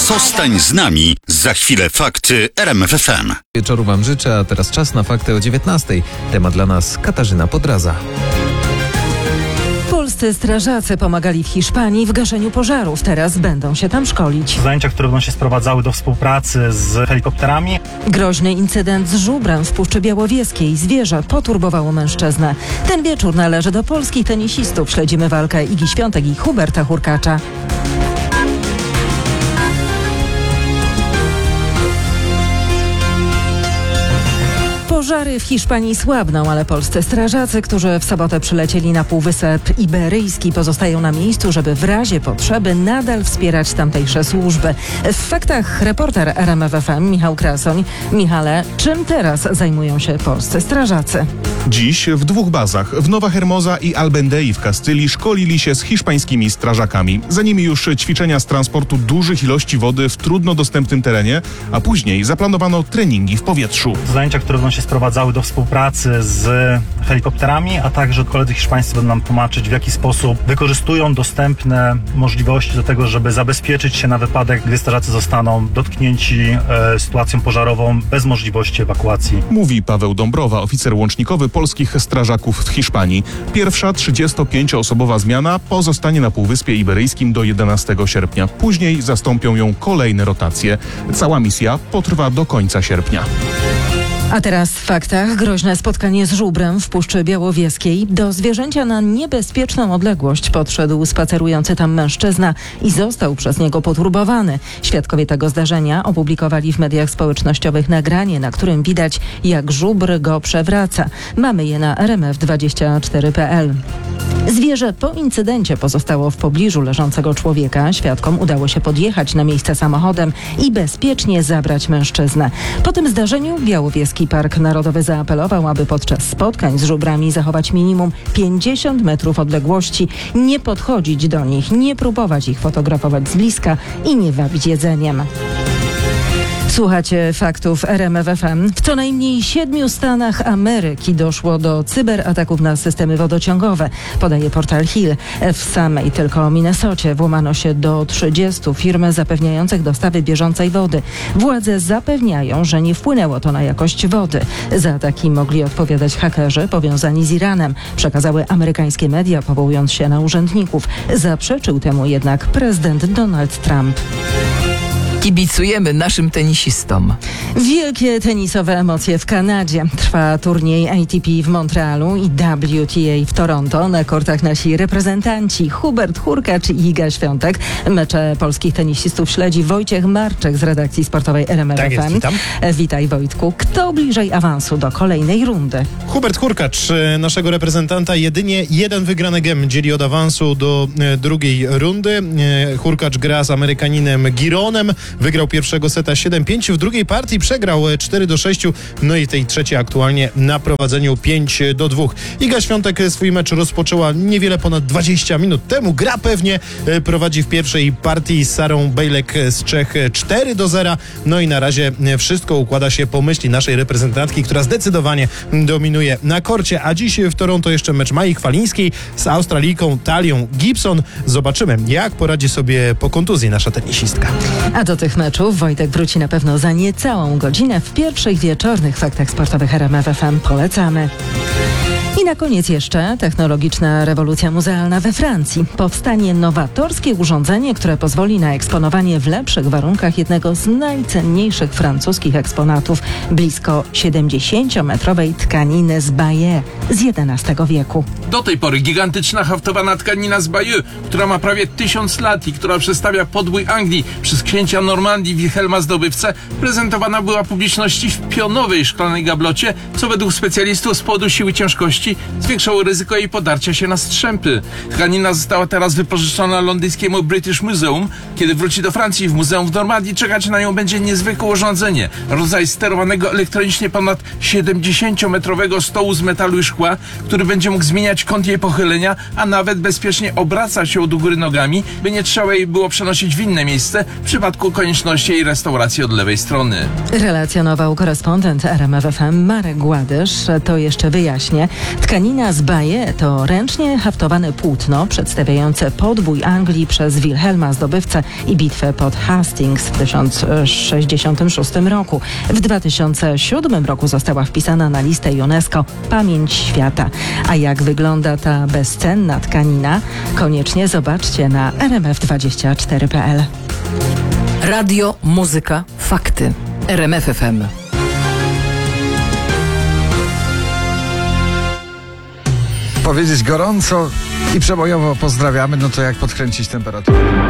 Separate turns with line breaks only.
Zostań z nami. Za chwilę fakty RMF FM.
Wieczoru wam życzę, a teraz czas na fakty o 19:00. Temat dla nas Katarzyna Podraza.
Polscy strażacy pomagali w Hiszpanii w gaszeniu pożarów. Teraz będą się tam szkolić.
Zajęcia, które będą się sprowadzały do współpracy z helikopterami.
Groźny incydent z żubrem w Puszczy Białowieskiej. Zwierzę poturbowało mężczyznę. Ten wieczór należy do polskich tenisistów. Śledzimy walkę Igi Świątek i Huberta Hurkacza. Pożary w Hiszpanii słabną, ale polscy strażacy, którzy w sobotę przylecieli na Półwysep Iberyjski, pozostają na miejscu, żeby w razie potrzeby nadal wspierać tamtejsze służby. W faktach reporter RMF FM Michał Krasoń. Michale, czym teraz zajmują się polscy strażacy?
Dziś w dwóch bazach, w Nowa Hermosa i Albendei w Kastylii, szkolili się z hiszpańskimi strażakami. Za nimi już ćwiczenia z transportu dużych ilości wody w trudno dostępnym terenie, a później zaplanowano treningi w powietrzu.
Zajęcia, które będą się sprowadzały do współpracy z helikopterami, a także koledzy hiszpańscy będą nam tłumaczyć, w jaki sposób wykorzystują dostępne możliwości do tego, żeby zabezpieczyć się na wypadek, gdy strażacy zostaną dotknięci sytuacją pożarową bez możliwości ewakuacji.
Mówi Paweł Dąbrowa, oficer łącznikowy polskich strażaków w Hiszpanii. Pierwsza 35-osobowa zmiana pozostanie na Półwyspie Iberyjskim do 11 sierpnia. Później zastąpią ją kolejne rotacje. Cała misja potrwa do końca sierpnia.
A teraz w faktach. Groźne spotkanie z żubrem w Puszczy Białowieskiej. Do zwierzęcia na niebezpieczną odległość podszedł spacerujący tam mężczyzna i został przez niego poturbowany. Świadkowie tego zdarzenia opublikowali w mediach społecznościowych nagranie, na którym widać, jak żubr go przewraca. Mamy je na rmf24.pl. Zwierzę po incydencie pozostało w pobliżu leżącego człowieka. Świadkom udało się podjechać na miejsce samochodem i bezpiecznie zabrać mężczyznę. Po tym zdarzeniu Białowieski Park Narodowy zaapelował, aby podczas spotkań z żubrami zachować minimum 50 metrów odległości, nie podchodzić do nich, nie próbować ich fotografować z bliska i nie wabić jedzeniem. Słuchacie faktów RMF FM. W co najmniej 7 stanach Ameryki doszło do cyberataków na systemy wodociągowe, podaje portal Hill. W samej tylko Minnesocie włamano się do 30 firm zapewniających dostawy bieżącej wody. Władze zapewniają, że nie wpłynęło to na jakość wody. Za ataki mogli odpowiadać hakerzy powiązani z Iranem, przekazały amerykańskie media, powołując się na urzędników. Zaprzeczył temu jednak prezydent Donald Trump.
Kibicujemy naszym tenisistom.
Wielkie tenisowe emocje w Kanadzie. Trwa turniej ATP w Montrealu i WTA w Toronto. Na kortach nasi reprezentanci Hubert Hurkacz i Iga Świątek. Mecze polskich tenisistów śledzi Wojciech Marczek z redakcji sportowej RMF FM.
Tak jest, witam.
Witaj, Wojtku. Kto bliżej awansu do kolejnej rundy?
Hubert Hurkacz, naszego reprezentanta. Jedynie jeden wygrany gem dzieli od awansu do drugiej rundy. Hurkacz gra z Amerykaninem Gironem. Wygrał pierwszego seta 7-5, w drugiej partii przegrał 4-6, no i tej trzeciej aktualnie na prowadzeniu 5-2. Iga Świątek swój mecz rozpoczęła niewiele ponad 20 minut temu. Gra pewnie, prowadzi w pierwszej partii z Sarą Bejlek z Czech 4-0. No i na razie wszystko układa się po myśli naszej reprezentantki, która zdecydowanie dominuje na korcie. A dziś w Toronto jeszcze mecz Mai Chwalińskiej z Australijką Talią Gibson. Zobaczymy, jak poradzi sobie po kontuzji nasza tenisistka.
A do tych meczów Wojtek wróci na pewno za niecałą godzinę w pierwszych wieczornych faktach sportowych RMF FM. Polecamy. I na koniec jeszcze technologiczna rewolucja muzealna we Francji. Powstanie nowatorskie urządzenie, które pozwoli na eksponowanie w lepszych warunkach jednego z najcenniejszych francuskich eksponatów, blisko 70-metrowej tkaniny z Bayeux z XI wieku.
Do tej pory gigantyczna haftowana tkanina z Bayeux, która ma prawie 1000 lat i która przedstawia podbój Anglii przez księcia Normandii Wilhelma Zdobywcę, prezentowana była publiczności w pionowej szklanej gablocie, co według specjalistów z powodu siły ciężkości zwiększało ryzyko jej podarcia się na strzępy. Tkanina została teraz wypożyczona londyńskiemu British Museum. Kiedy wróci do Francji, w muzeum w Normandii czekać na nią będzie niezwykłe urządzenie. Rodzaj sterowanego elektronicznie ponad 70-metrowego stołu z metalu i szkła, który będzie mógł zmieniać kąt jej pochylenia, a nawet bezpiecznie obracać się do góry nogami, by nie trzeba jej było przenosić w inne miejsce w przypadku konieczności jej restauracji od lewej strony.
Relacjonował korespondent RMF FM Marek Gładysz. To jeszcze wyjaśnię. Tkanina z Bayeux to ręcznie haftowane płótno przedstawiające podbój Anglii przez Wilhelma Zdobywcę i bitwę pod Hastings w 1066 roku. W 2007 roku została wpisana na listę UNESCO Pamięć Świata. A jak wygląda ta bezcenna tkanina? Koniecznie zobaczcie na rmf24.pl.
Radio, muzyka, fakty. RMF FM.
Powiedzieć gorąco i przebojowo pozdrawiamy, no to jak podkręcić temperaturę.